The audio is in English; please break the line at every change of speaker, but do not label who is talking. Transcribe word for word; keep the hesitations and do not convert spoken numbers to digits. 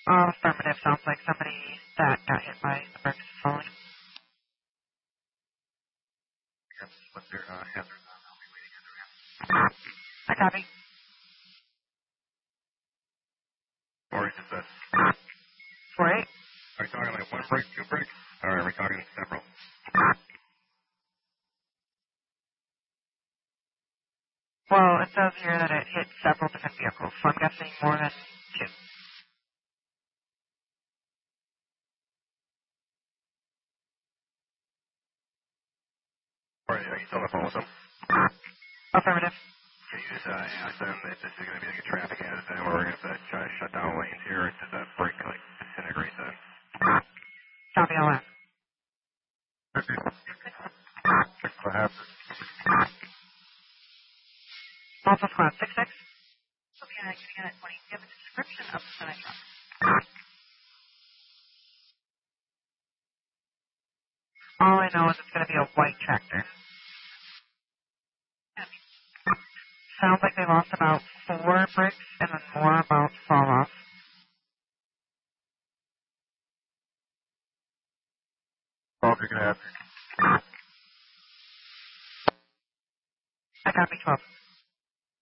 Uh, affirmative. Sounds like somebody that got hit by the bricks is falling.
Yes, what's their uh, hazard?
I copy.
Or is it this?
four eight.
Are you talking like one brick, two bricks? Or are we talking several?
Well, it says here that it hit several different vehicles, so I'm guessing more than two.
Or are you still on the phone with them?
Affirmative.
Can you just uh, ask them if this is going to be like a traffic hazard thing where we're going to have to try to shut down lanes here, or does that break, like, disintegrate then?
Copy all that.
What happens?
Also squad six six.
Okay, I'm getting at twenty. Do you have a description of the semi truck?
All I know is it's going to be a white tractor. Sounds like they lost about four bricks and then more about to fall off.
twelve, you're going to have
I copy twelve.